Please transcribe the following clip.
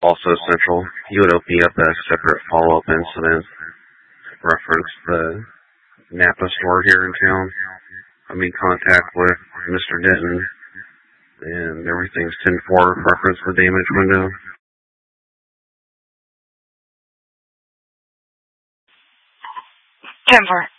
Also Central, UNOPFS separate follow-up incident referenced the Napa store here in town. I'm in contact with Mr. Denton, and everything's 10-4, reference the damage window. 10-4.